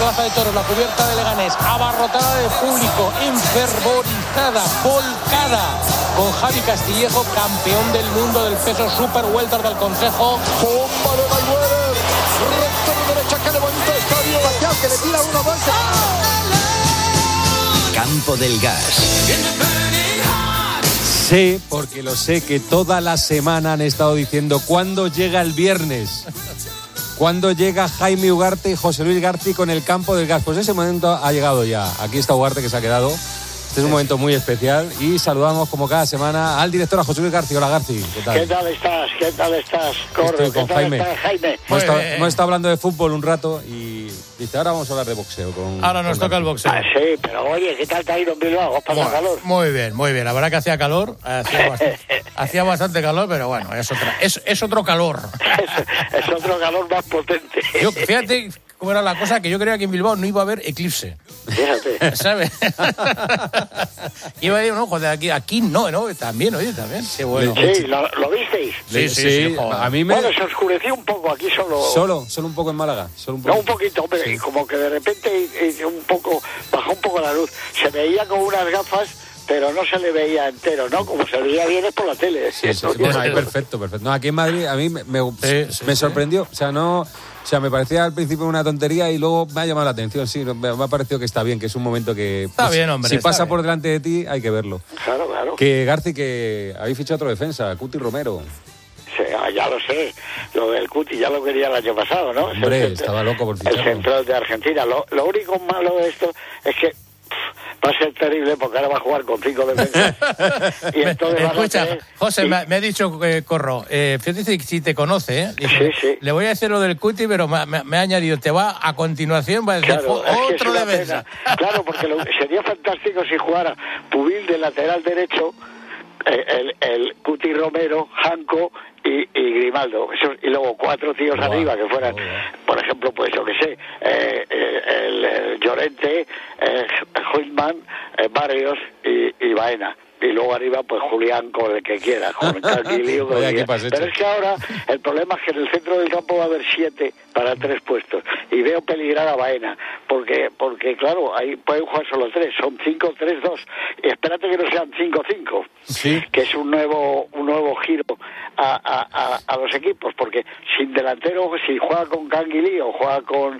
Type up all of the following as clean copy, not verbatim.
Plaza de Toros, la cubierta de Leganés, abarrotada de público, enfervorizada, volcada, con Javi Castillejo, campeón del mundo del peso super welter del Consejo. Bomba de Mayweather, recto de derecha que levanta el estadio, Bateau, que le tira 1-2. Campo del Gas. Sé, porque lo sé, que toda la semana han estado diciendo ¿cuándo llega el viernes? ¿Cuándo llega Jaime Ugarte y José Luis Garci con el Campo del Gas? Pues ese momento ha llegado ya. Aquí está Ugarte, que se ha quedado. Este es un momento muy especial y saludamos como cada semana al director, a José Luis Garci. Hola, Garci, ¿qué tal? ¿Qué tal estás? ¿Qué tal estás? Corre, Estoy con ¿qué tal Jaime. estás, Jaime? Hemos estado hablando de fútbol un rato y dice, ahora vamos a hablar de boxeo. Ahora nos toca el boxeo. Sí, pero oye, ¿qué tal te ha ido en Bilbao? ¿Has pasado calor? Muy bien, muy bien. La verdad que hacía calor, hacía bastante calor, pero bueno, es otro calor. Es otro calor más potente. Fíjate cómo era la cosa, que yo creía que en Bilbao no iba a haber eclipse. Fíjate. ¿Sabes? Iba a decir, no, joder, aquí no, también, también. Qué bueno. Sí, ¿lo visteis? Sí, a mí me... Bueno, se oscureció un poco aquí Solo un poco en Málaga. No, un poquito, hombre, sí. Como que de repente bajó un poco la luz. Se veía con unas gafas, pero no se le veía entero, ¿no? Como se veía bien es por la tele. Sí, bueno, ahí perfecto. No, aquí en Madrid a mí me sorprendió. O sea, me parecía al principio una tontería y luego me ha llamado la atención. Sí, me ha parecido que está bien, que es un momento que... Está bien, hombre. Si pasa por delante de ti, hay que verlo. Claro. Que Garci, que habéis fichado otro defensa, Cuti Romero. Sí, ya lo sé. Lo del Cuti ya lo quería el año pasado, ¿no? Hombre, estaba loco por ficharlo. El central de Argentina. Lo único malo de esto es que va a ser terrible porque ahora va a jugar con 5 defensas. Y entonces escucha, José, me ha dicho Corro, fíjate si te conoce, dice, sí. Le voy a decir lo del Cuti, pero me ha añadido, a continuación va a decir otro defensa. Claro, porque sería fantástico si jugara Pubil de lateral derecho, el Cuti Romero, Janco y Grimaldo, y luego 4 tíos arriba que fueran, por ejemplo, pues yo que sé, el Llorente, Huitman, Barrios y Baena. Y luego arriba, pues Julián con el que quiera, con el Canguilío. Pero es que ahora el problema es que en el centro del campo va a haber 7 para 3 puestos. Y veo peligrar a Baena, porque claro, ahí pueden jugar solo 3, son 5-3-2. Y espérate que no sean 5-5, ¿sí? Que es un nuevo giro a los equipos, porque sin delantero, si juega con Canguilí o juega con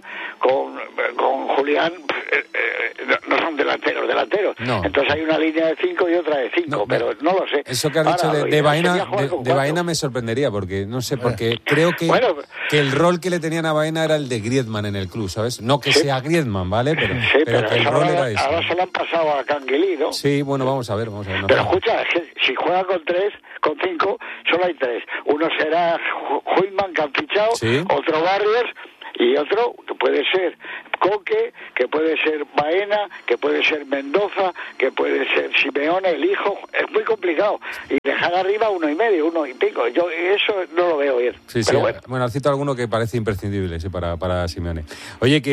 Julián, no son delanteros. No. Entonces hay una línea de 5 y otra de 5, pero no lo sé. Eso que has dicho de Baena me sorprendería, porque no sé, porque creo que el rol que le tenían a Baena era el de Griezmann en el club, ¿sabes? No que sea Griezmann, ¿vale? Pero que el rol era ese. Ahora se lo han pasado a Canguilí, ¿no? Sí, bueno, vamos a ver. No pero escucha, es que si juega con 5, solo hay 3. Uno será Huitman, que han fichado, ¿sí? Otro Barrios y otro que puede ser Coque, que puede ser Baena, que puede ser Mendoza, que puede ser Simeone, el hijo. Es muy complicado. Y dejar arriba 1,5, 1 y pico. Yo eso no lo veo bien. Sí, pero sí. Bueno, cito alguno que parece imprescindible, sí, para Simeone. Oye,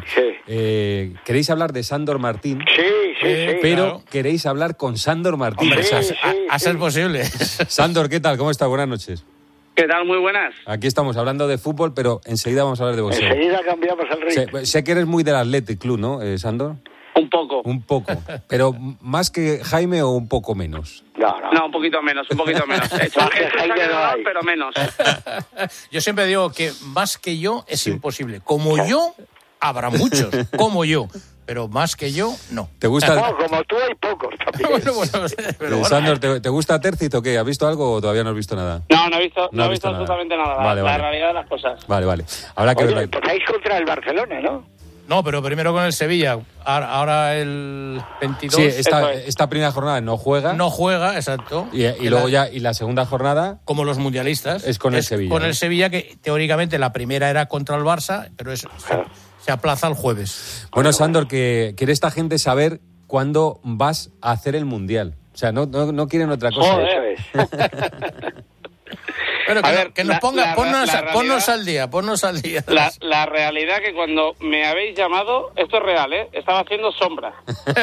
que ¿queréis hablar de Sándor Martín? Sí. Pero claro. Queréis hablar con Sándor Martín. Hombre, a ser posible. Sándor, ¿qué tal? ¿Cómo estás? Buenas noches. ¿Qué tal? Muy buenas. Aquí estamos hablando de fútbol, pero enseguida vamos a hablar de boxeo. Enseguida cambiamos el ritmo. Sé que eres muy del Athletic Club, ¿no, Sándor? Un poco. Pero ¿más que Jaime o un poco menos? No, un poquito menos. Hecho pero menos. Yo siempre digo que más que yo es imposible. Como yo, habrá muchos, como yo. Pero más que yo, no. ¿Te gusta? No, como tú hay pocos también. Bueno, Sándor, ¿te gusta Tercit o qué? ¿Has visto algo o todavía no has visto nada? No he visto absolutamente nada. Vale. La realidad de las cosas. Vale. Habrá que verlo. Empezáis contra el Barcelona, ¿no? No, pero primero con el Sevilla. Ahora el 22. Sí, esta primera jornada no juega. No juega, exacto. Y luego y la segunda jornada... Como los mundialistas. Es con el Sevilla. Con el Sevilla, que teóricamente la primera era contra el Barça, pero eso... Se aplaza el jueves. Bueno, Sándor, que quiere esta gente saber cuándo vas a hacer el Mundial. O sea, no quieren otra cosa. Joder. Bueno, que nos ponga, ponnos al día. La realidad que cuando me habéis llamado, esto es real, estaba haciendo sombra.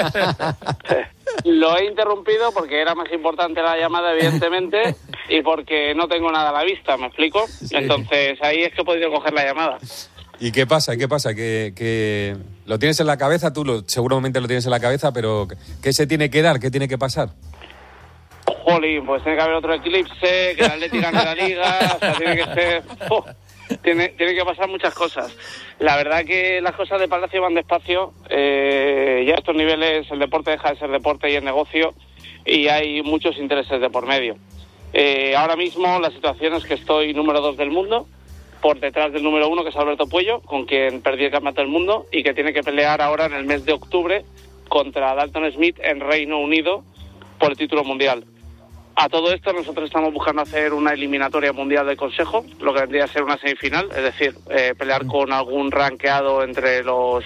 Lo he interrumpido porque era más importante la llamada, evidentemente, y porque no tengo nada a la vista, ¿me explico? Sí. Entonces ahí es que he podido coger la llamada. ¿Y qué pasa? Que lo tienes en la cabeza, seguramente lo tienes en la cabeza, pero ¿qué se tiene que dar? ¿Qué tiene que pasar? Jolín, pues tiene que haber otro eclipse, que el Atleti gane la Liga, o sea, tiene que ser... Tiene que pasar muchas cosas. La verdad que las cosas de Palacio van despacio. Ya a estos niveles el deporte deja de ser deporte y es negocio, y hay muchos intereses de por medio. Ahora mismo la situación es que estoy número 2 del mundo, por detrás del número 1, que es Alberto Puello, con quien perdí el campeonato del mundo y que tiene que pelear ahora en el mes de octubre contra Dalton Smith en Reino Unido por el título mundial. A todo esto nosotros estamos buscando hacer una eliminatoria mundial del Consejo, lo que vendría a ser una semifinal, es decir, pelear con algún rankeado entre los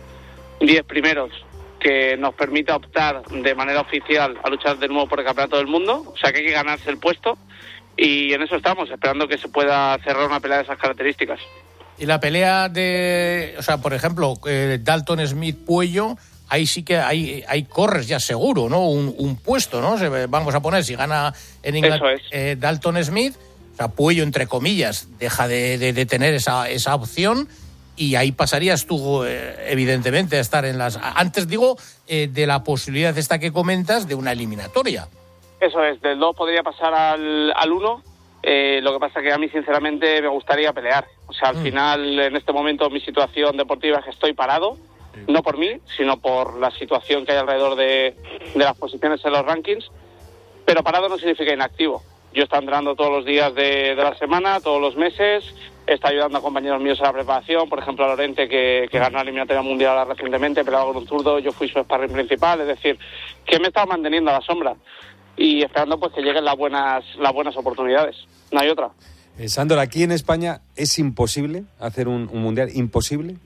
10 primeros que nos permita optar de manera oficial a luchar de nuevo por el campeonato del mundo. O sea que hay que ganarse el puesto, y en eso estamos, esperando que se pueda cerrar una pelea de esas características. Y la pelea de, o sea, por ejemplo, Dalton Smith-Puello, ahí sí que hay corres ya seguro, ¿no? Un puesto, ¿no? Vamos a poner, si gana en Inglaterra Dalton Smith, o sea, Puello, entre comillas, deja de tener esa opción, y ahí pasarías tú, evidentemente, a estar en las... Antes digo, de la posibilidad esta que comentas de una eliminatoria. Eso es, del 2 podría pasar al 1, lo que pasa que a mí, sinceramente, me gustaría pelear. O sea, al final, en este momento, mi situación deportiva es que estoy parado, no por mí, sino por la situación que hay alrededor de las posiciones en los rankings, pero parado no significa inactivo. Yo estoy entrenando todos los días de la semana, todos los meses, está ayudando a compañeros míos a la preparación, por ejemplo a Lorente, que ganó la eliminatoria mundial recientemente, peleaba con un zurdo, yo fui su sparring principal, es decir, que me he estado manteniendo a la sombra y esperando pues que lleguen las buenas oportunidades, no hay otra. Sándor, aquí en España es imposible hacer un mundial, ¿imposible?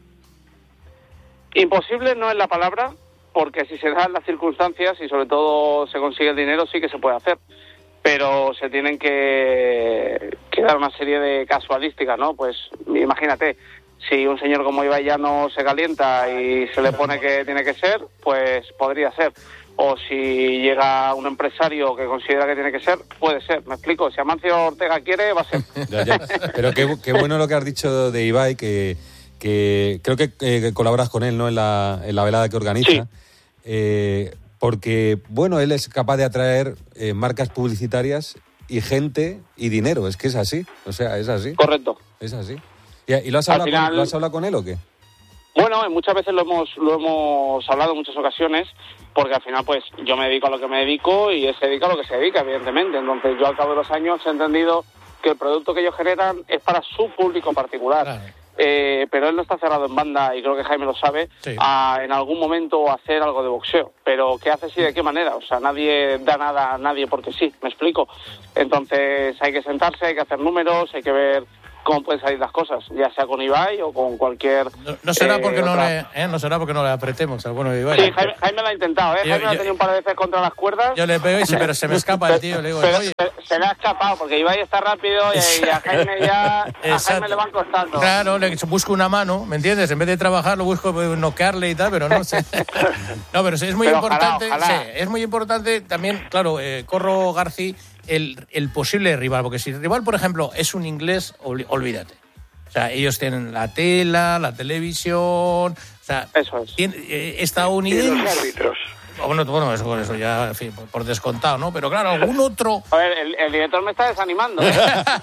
Imposible no es la palabra, porque si se dan las circunstancias y sobre todo se consigue el dinero, sí que se puede hacer. Pero se tienen que dar una serie de casualísticas, ¿no? Pues imagínate, si un señor como Ibai ya no se calienta y se le pone que tiene que ser, pues podría ser. O si llega un empresario que considera que tiene que ser, puede ser. ¿Me explico? Si Amancio Ortega quiere, va a ser. Ya. Pero qué bueno lo que has dicho de Ibai, que creo que colaboras con él, ¿no? En la velada que organiza. Sí. Porque, bueno, él es capaz de atraer marcas publicitarias y gente y dinero. Es que es así. O sea, es así. Correcto. Es así. ¿Y lo has hablado con él o qué? Bueno, muchas veces lo hemos hablado en muchas ocasiones, porque al final, pues, yo me dedico a lo que me dedico y él se dedica a lo que se dedica, evidentemente. Entonces, yo al cabo de los años he entendido que el producto que ellos generan es para su público particular. Claro. Pero él no está cerrado en banda, y creo que Jaime lo sabe, sí, a en algún momento hacer algo de boxeo. Pero ¿qué haces y de qué manera? O sea, nadie da nada a nadie porque sí, ¿me explico? Entonces hay que sentarse, hay que hacer números, hay que ver cómo pueden salir las cosas, ya sea con Ibai o con cualquier... No será porque no será porque no le apretemos al bueno de Ibai. Sí, Jaime lo ha intentado, Jaime lo ha tenido un par de veces contra las cuerdas. Yo le pego pero se me escapa el tío, le digo, oye. Se le ha escapado, porque Ibai está rápido y a Jaime a Jaime le van costando. Claro, le busco una mano, ¿me entiendes? En vez de trabajar lo busco noquearle y tal, pero no sé. No, pero sí, es muy importante. Ojalá. Sí, es muy importante también, claro, Corro García, el posible rival, porque si el rival, por ejemplo, es un inglés, olvídate. O sea, ellos tienen la tela, la televisión, o sea, eso es. Estadounidenses. Y los árbitros. Bueno, eso ya, en fin, por descontado, ¿no? Pero claro, algún otro... A ver, el director me está desanimando, ¿eh?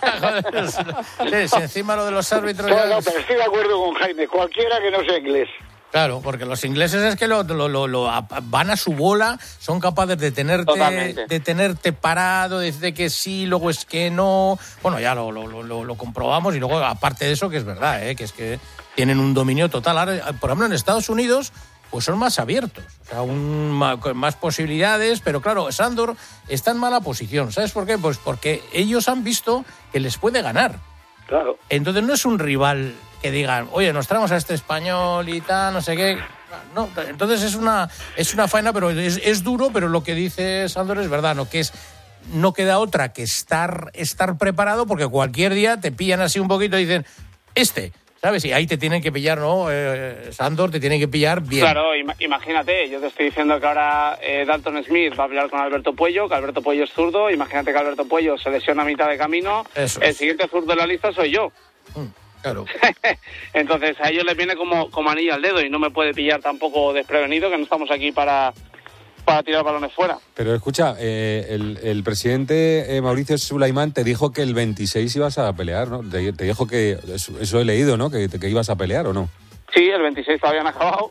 Joder, si encima lo de los árbitros... No, pero estoy de acuerdo con Jaime, cualquiera que no sea inglés. Claro, porque los ingleses es que lo van a su bola, son capaces de tenerte parado, de decirte que sí, luego es que no. Bueno, ya lo comprobamos, y luego, aparte de eso, que es verdad, que es que tienen un dominio total. Ahora, por ejemplo, en Estados Unidos, pues son más abiertos, o sea, con más posibilidades, pero claro, Sándor está en mala posición. ¿Sabes por qué? Pues porque ellos han visto que les puede ganar. Claro. Entonces no es un rival que digan, oye, nos traemos a este español y tal, no sé qué. No, entonces es una faena, pero es duro, pero lo que dice Sándor es verdad, ¿no? Que no queda otra que estar preparado, porque cualquier día te pillan así un poquito y dicen, ¿sabes? Y ahí te tienen que pillar, ¿no? Sándor, te tienen que pillar bien. Claro, imagínate, yo te estoy diciendo que ahora Dalton Smith va a pelear con Alberto Puello, que Alberto Puello es zurdo. Imagínate que Alberto Puello se lesiona a mitad de camino. El siguiente zurdo de la lista soy yo. Claro. Entonces a ellos les viene como anillo al dedo y no me puede pillar tampoco desprevenido, que no estamos aquí para tirar balones fuera. Pero escucha, el presidente Mauricio Sulaimán te dijo que el 26 ibas a pelear, ¿no? Te dijo que, eso he leído, ¿no? Que ibas a pelear, ¿o no? Sí, el 26 todavía no ha acabado.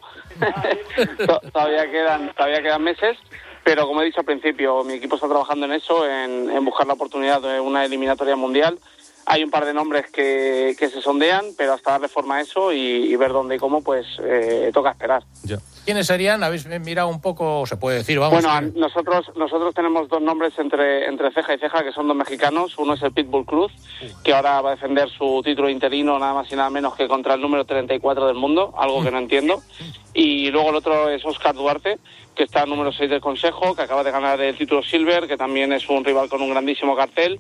todavía quedan meses. Pero como he dicho al principio, mi equipo está trabajando en eso, en buscar la oportunidad de una eliminatoria mundial. Hay un par de nombres que se sondean, pero hasta darle forma a eso y ver dónde y cómo, pues toca esperar. Ya. ¿Quiénes serían? ¿Habéis mirado un poco? Se puede decir, vamos. Bueno, nosotros tenemos dos nombres entre ceja y ceja, que son dos mexicanos. Uno es el Pitbull Cruz, que ahora va a defender su título interino nada más y nada menos que contra el número 34 del mundo, algo que no entiendo. Y luego el otro es Oscar Duarte, que está número 6 del Consejo, que acaba de ganar el título Silver, que también es un rival con un grandísimo cartel.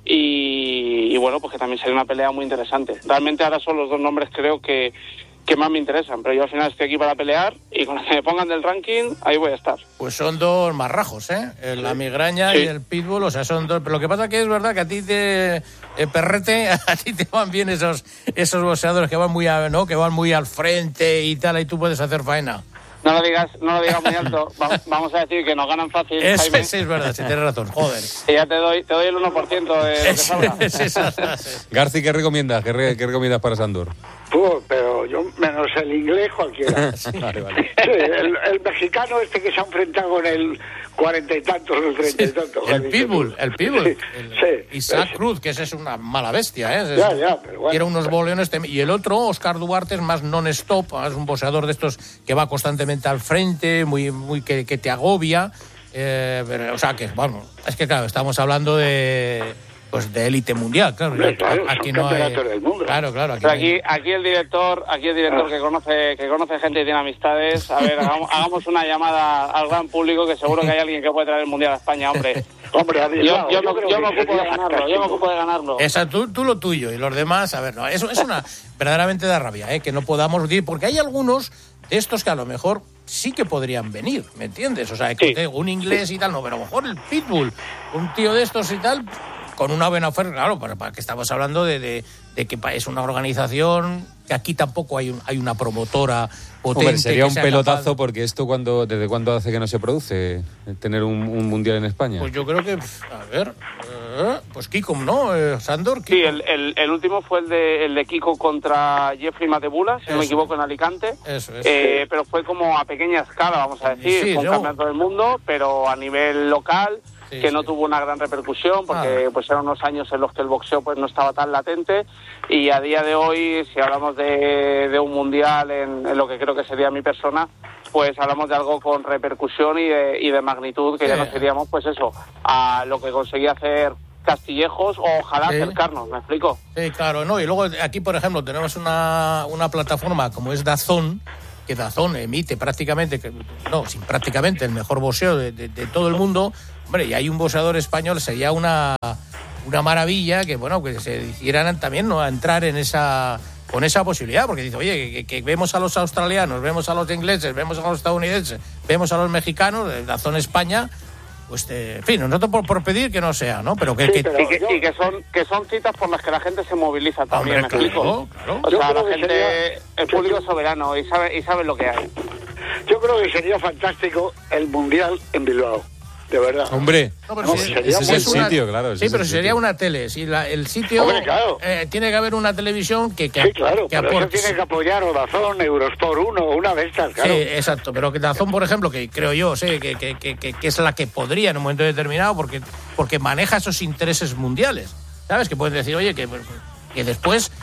Y bueno, pues que también sería una pelea muy interesante. Realmente ahora son los dos nombres, creo que más me interesan, pero yo al final estoy aquí para pelear y cuando me pongan del ranking, ahí voy a estar. Pues son dos marrajos, ¿eh? La migraña y el pitbull, o sea, son dos. Pero lo que pasa que es verdad que a ti Perrete, a ti te van bien esos boxeadores que van muy al frente y tal, y tú puedes hacer faena. No lo digas muy alto. Vamos a decir que nos ganan fácil, Jaime. Sí, es verdad, sí, tienes razón. Joder. Y ya te doy el 1% de lo que salga. Garci, ¿qué recomiendas? ¿Qué recomiendas para Sandor? Pero yo, menos el inglés, cualquiera. Vale. El mexicano que se ha enfrentado con el 40 y tantos, el 30 y tantos. El pitbull. Sí. Isaac Cruz, que ese es una mala bestia, ¿eh? Ya, pero bueno. Tiene unos boleones. Y el otro, Oscar Duarte, es más non-stop, es un boxeador de estos que va constantemente al frente, muy que te agobia. Pero, o sea, que, bueno, es que claro, estamos hablando de élite mundial, claro. Claro, aquí no hay del mundo. Claro. Aquí el director que conoce gente y tiene amistades. A ver, hagamos una llamada al gran público, que seguro que hay alguien que puede traer el mundial a España, hombre. Yo me ocupo de ganarlo. Esa, tú lo tuyo y los demás, a ver, no, eso es una verdaderamente da rabia, que no podamos decir, porque hay algunos de estos que a lo mejor sí que podrían venir, ¿me entiendes? O sea, un inglés y tal, no, pero a lo mejor el pitbull, un tío de estos y tal, con una buena oferta, claro, para que estamos hablando de que es una organización que aquí tampoco hay una promotora potente. Hombre, sería un pelotazo capaz... porque esto ¿desde cuándo hace que no se produce tener un mundial en España? Pues yo creo que, a ver, pues Kiko, ¿no? Sandor. Kiko. Sí, el último fue el de Kiko contra Jeffrey Matebula, si no me equivoco, en Alicante. Eso es. Pero fue como a pequeña escala, vamos a decir, con campeonato del mundo, pero a nivel local, que no tuvo una gran repercusión, porque pues eran unos años en los que el boxeo pues no estaba tan latente, y a día de hoy, si hablamos de un mundial en lo que creo que sería mi persona, pues hablamos de algo con repercusión y de magnitud, que ya no seríamos, pues eso, a lo que conseguía hacer Castillejos, o ojalá acercarnos, ¿me explico? Sí, claro, no, y luego aquí, por ejemplo, tenemos una plataforma como es DAZN, que DAZN emite prácticamente el mejor boxeo de todo el mundo. Hombre, y hay un boxeador español, sería una maravilla que, bueno, que se hicieran también, ¿no?, a entrar con esa posibilidad, porque dice, oye, que vemos a los australianos, vemos a los ingleses, vemos a los estadounidenses, vemos a los mexicanos, DAZN España, pues, en fin, nosotros por pedir que no sea, ¿no? Pero que son citas por las que la gente se moviliza también, hombre, ¿me explico? Claro. O sea, la gente, el público es soberano y sabe lo que hay. Yo creo que sería fantástico el mundial en Bilbao. De verdad. Hombre, ese es el sitio, claro. Sí, pero sería una tele. Si el sitio... Hombre, claro. Tiene que haber una televisión que sí, claro, que pero aporte. eso tiene que apoyar o DAZN, Eurosport 1, una de estas, claro. Sí, exacto. Pero que DAZN, por ejemplo, que creo yo, que es la que podría en un momento determinado, porque maneja esos intereses mundiales. ¿Sabes? Que pueden decir, oye, que después...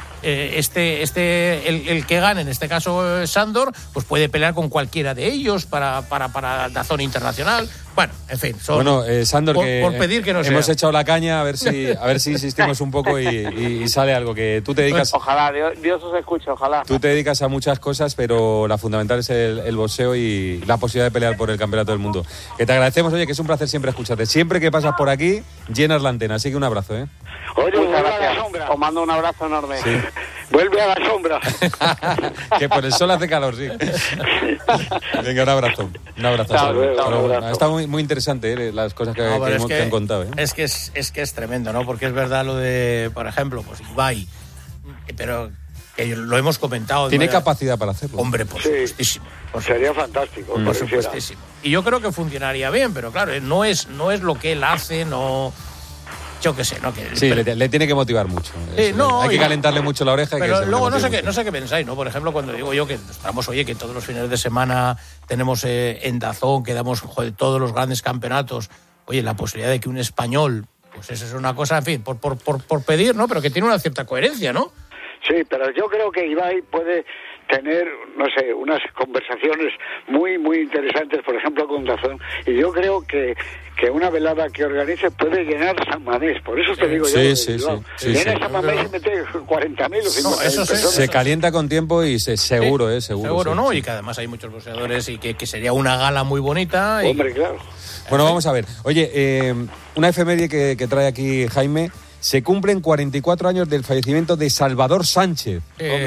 el que gane, en este caso Sandor, pues puede pelear con cualquiera de ellos para DAZN Internacional. Bueno, en fin, Sandor, por pedir que no sea. Hemos echado la caña, a ver si insistimos un poco y sale algo, que tú te dedicas. Ojalá, Dios os escuche, ojalá. Tú te dedicas a muchas cosas, pero la fundamental es el boxeo y la posibilidad de pelear por el campeonato del mundo. Que te agradecemos, oye, que es un placer siempre escucharte. Siempre que pasas por aquí, llenas la antena, así que un abrazo, ¿eh? Oye, muchas gracias. Os mando un abrazo enorme. Sí. Vuelve a la sombra. Que por el sol hace calor, sí. Venga, un abrazo. Ha estado muy interesante, las cosas que han contado. Es que es tremendo, ¿no? Porque es verdad lo de, por ejemplo, pues Ibai. Pero Que lo hemos comentado. Tiene capacidad para hacerlo. Hombre, por supuestísimo. Sería fantástico. Por supuestísimo. Y yo creo que funcionaría bien, pero claro, no es lo que él hace, no... Yo qué sé, ¿no? Sí, le tiene que motivar mucho. Hay que calentarle mucho la oreja. Pero luego no sé qué pensáis, ¿no? Por ejemplo, cuando digo yo que estamos, que todos los fines de semana tenemos en DAZN, que damos todos los grandes campeonatos, la posibilidad de que un español, pues eso es una cosa, en fin, por pedir, ¿no? Pero que tiene una cierta coherencia, ¿no? Sí, pero yo creo que Ibai puede tener, no sé, unas conversaciones muy, muy interesantes, por ejemplo, con DAZN. Y yo creo que una velada que organice puede llenar San Mamés. Por eso te digo yo. Llena San Mamés y mete 40.000 o 50.000 personas. Se calienta con tiempo y seguro. Seguro, ¿no? Y que además hay muchos boxeadores y que sería una gala muy bonita. Hombre, claro. Bueno, vamos a ver. Oye, una efeméride que trae aquí Jaime. Se cumplen 44 años del fallecimiento de Salvador Sánchez.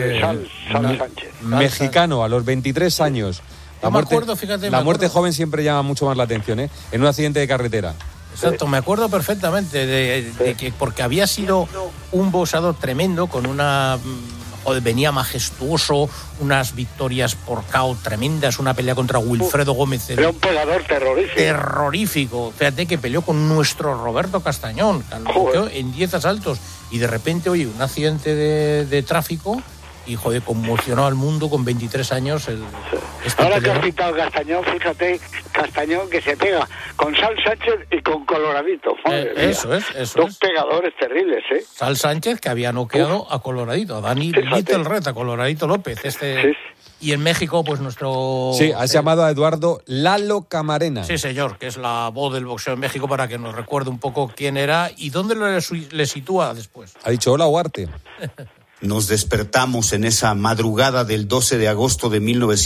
Sánchez. Mexicano, a los 23 años. La muerte joven siempre llama mucho más la atención, ¿eh? En un accidente de carretera. Exacto, me acuerdo perfectamente de que porque había sido un boxeador tremendo con una... venía majestuoso, unas victorias por KO tremendas, una pelea contra Wilfredo Gómez. Era un pegador terrorífico. Fíjate que peleó con nuestro Roberto Castañón, en 10 asaltos. Y de repente, un accidente de tráfico y, conmocionó al mundo con 23 años. Ahora que has citado Castañón, fíjate, Castañón que se pega con Sal Sánchez y con Coloradito. Eso es. Dos pegadores terribles, ¿eh? Sal Sánchez, que había noqueado a Coloradito, a Dani Little Red, a Coloradito López. Y en México, pues nuestro... Sí, has llamado a Eduardo Lalo Camarena. Sí, señor, que es la voz del boxeo en México, para que nos recuerde un poco quién era y dónde le sitúa después. Ha dicho hola, Huarte. Nos despertamos en esa madrugada del 12 de agosto de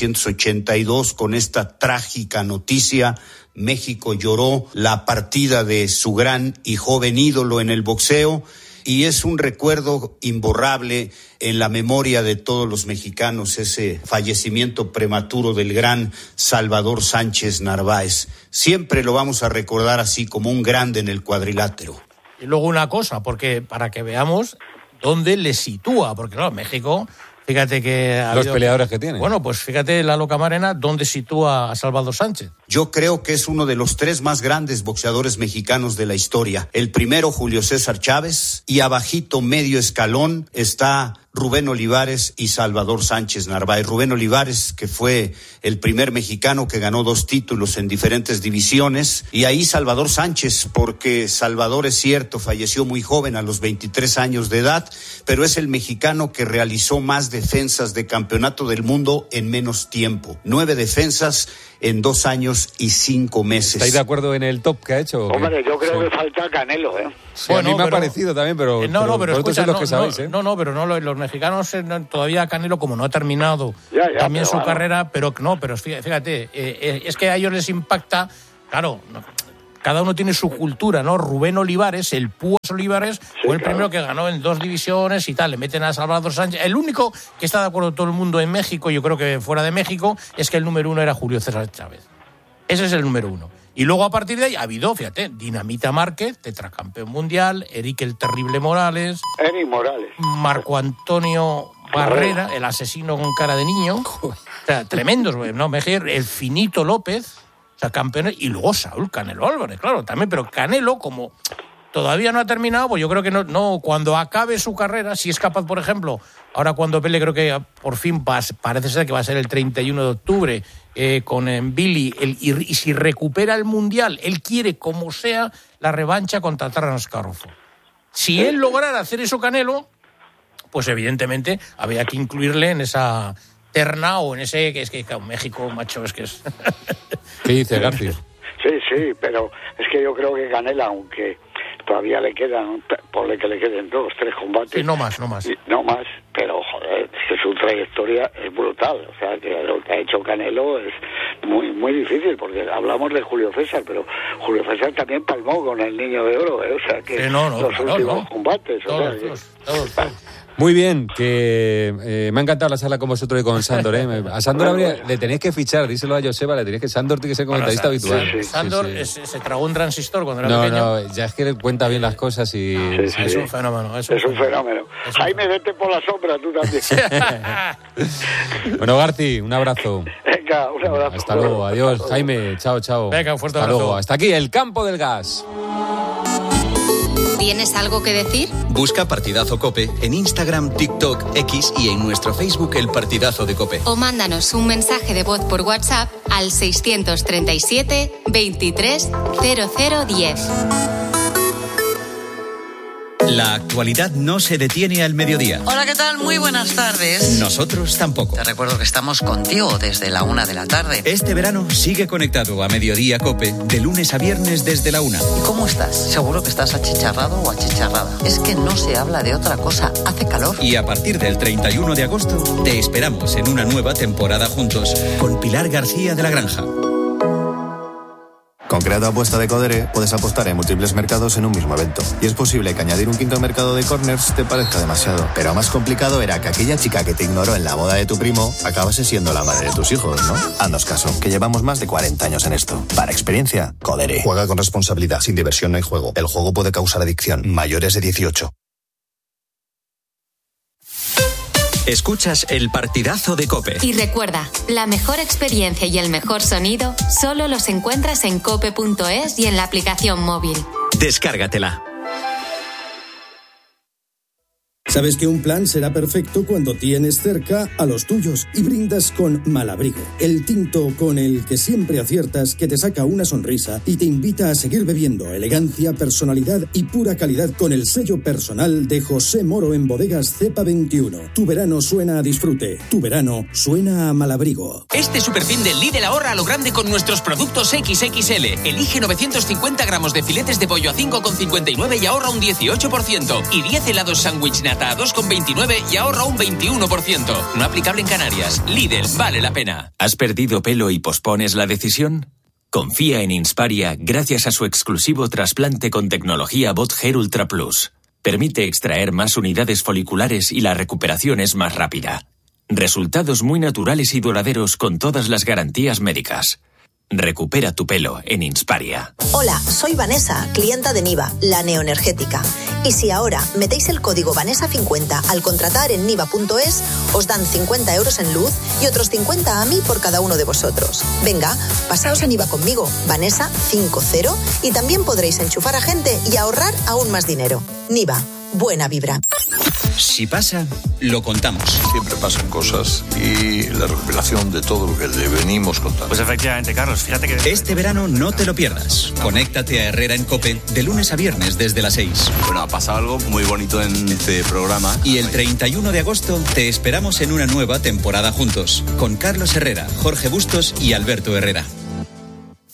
1982 con esta trágica noticia. México lloró la partida de su gran y joven ídolo en el boxeo y es un recuerdo imborrable en la memoria de todos los mexicanos, ese fallecimiento prematuro del gran Salvador Sánchez Narváez. Siempre lo vamos a recordar así, como un grande en el cuadrilátero. Y luego una cosa, porque para que veamos dónde le sitúa, porque claro, México, fíjate que los peleadores que tiene. Bueno, pues fíjate Lalo Camarena, ¿dónde sitúa a Salvador Sánchez? Yo creo que es uno de los 3 más grandes boxeadores mexicanos de la historia. El primero, Julio César Chávez, y abajito, medio escalón, está Rubén Olivares y Salvador Sánchez Narváez. Rubén Olivares, que fue el primer mexicano que ganó 2 títulos en diferentes divisiones, y ahí Salvador Sánchez, porque Salvador, es cierto, falleció muy joven, a los 23 años de edad, pero es el mexicano que realizó más defensas de campeonato del mundo en menos tiempo. 9 defensas en 2 años y 5 meses. ¿Estáis de acuerdo en el top que ha hecho? Hombre, yo creo que falta Canelo, ¿eh? Sí, bueno, a mí me ha parecido también, pero pero escucha, los que sabéis, ¿eh? Los mexicanos todavía Canelo, como no ha terminado también su carrera, pero fíjate, es que a ellos les impacta, claro, cada uno tiene su cultura, ¿no? Rubén Olivares, el Púas Olivares, fue el primero que ganó en 2 divisiones y tal, le meten a Salvador Sánchez. El único que está de acuerdo todo el mundo en México, yo creo que fuera de México, es que el número 1 era Julio César Chávez. Ese es el número 1. Y luego a partir de ahí ha habido, fíjate, Dinamita Márquez, tetracampeón mundial, Eric el Terrible Morales, Marco Antonio Barrera, el asesino con cara de niño, o sea, tremendos, ¿no? El Finito López, o sea, campeones, y luego Saúl Canelo Álvarez, claro, también, pero Canelo, como todavía no ha terminado, pues yo creo que no, cuando acabe su carrera, si es capaz, por ejemplo, ahora cuando pelee, creo que por fin parece ser que va a ser el 31 de octubre, con Billy, y si recupera el Mundial, él quiere, como sea, la revancha contra Terence Crawford. Si él lograra hacer eso, Canelo, pues evidentemente habría que incluirle en esa terna o en ese, que es que México, macho, es que es... ¿Qué dice García? Sí, pero es que yo creo que Canelo, aunque todavía le quedan, ponle que le queden 2, 3 combates. Sí, no más. No más, pero joder, es que su trayectoria es brutal. O sea, que lo que ha hecho Canelo es muy, muy difícil, porque hablamos de Julio César, pero Julio César también palmó con el Niño de Oro, ¿eh? O sea, que los últimos combates. Todos. Muy bien, que me ha encantado la charla con vosotros y con Sándor. A Sándor le tenéis que fichar, díselo a Joseba, Sándor tiene que ser comentarista habitual. Sí. Sándor se tragó un transistor cuando era pequeño. No, ya es que le cuenta bien las cosas y... Es un fenómeno. Es un fenómeno. Jaime, vete por la sombra, tú también. Bueno, Garci, un abrazo. Venga, un abrazo. Hasta luego, adiós, Jaime, chao. Venga, un fuerte abrazo. Hasta luego. Hasta aquí, el campo del gas. ¿Tienes algo que decir? Busca Partidazo COPE en Instagram, TikTok, X y en nuestro Facebook El Partidazo de COPE. O mándanos un mensaje de voz por WhatsApp al 637 23 0010. La actualidad no se detiene al mediodía. Hola, ¿qué tal? Muy buenas tardes. Nosotros tampoco. Te recuerdo que estamos contigo desde la 1 de la tarde. Este verano sigue conectado a Mediodía COPE de lunes a viernes desde la 1. ¿Y cómo estás? Seguro que estás achicharrado o achicharrada. Es que no se habla de otra cosa. Hace calor. Y a partir del 31 de agosto te esperamos en una nueva temporada juntos con Pilar García de la Granja. Con Creato Apuesta de Codere puedes apostar en múltiples mercados en un mismo evento. Y es posible que añadir un quinto mercado de corners te parezca demasiado. Pero más complicado era que aquella chica que te ignoró en la boda de tu primo acabase siendo la madre de tus hijos, ¿no? Haznos caso, que llevamos más de 40 años en esto. Para experiencia, Codere. Juega con responsabilidad. Sin diversión no hay juego. El juego puede causar adicción. Mayores de 18. Escuchas El Partidazo de COPE. Y recuerda, la mejor experiencia y el mejor sonido solo los encuentras en cope.es y en la aplicación móvil. Descárgatela. Sabes que un plan será perfecto cuando tienes cerca a los tuyos y brindas con Malabrigo, el tinto con el que siempre aciertas, que te saca una sonrisa y te invita a seguir bebiendo. Elegancia, personalidad y pura calidad con el sello personal de José Moro en Bodegas Cepa 21. Tu verano suena a disfrute, tu verano suena a Malabrigo. Este superfin del Lidl ahorra a lo grande con nuestros productos XXL. Elige 950 gramos de filetes de pollo a 5,59 y ahorra un 18%. Y 10 helados sándwich nata a 2,29 y ahorra un 21%. No aplicable en Canarias. Lidl, vale la pena. ¿Has perdido pelo y pospones la decisión? Confía en Insparia gracias a su exclusivo trasplante con tecnología Bot Hair Ultra Plus. Permite extraer más unidades foliculares y la recuperación es más rápida. Resultados muy naturales y duraderos con todas las garantías médicas. Recupera tu pelo en Insparia. Hola, soy Vanessa, clienta de Niva, la neoenergética. Y si ahora metéis el código Vanessa50 al contratar en niva.es, os dan 50 euros en luz y otros 50 a mí por cada uno de vosotros. Venga, pasaos a Niva conmigo, Vanessa50, y también podréis enchufar a gente y ahorrar aún más dinero. Niva, buena vibra. Si pasa, lo contamos. Siempre pasan cosas y la recopilación de todo lo que le venimos contando. Pues efectivamente, Carlos, fíjate que... Este verano no te lo pierdas. Conéctate a Herrera en COPE de lunes a viernes desde las 6. Bueno, ha pasado algo muy bonito en este programa. Y el 31 de agosto te esperamos en una nueva temporada juntos, con Carlos Herrera, Jorge Bustos y Alberto Herrera.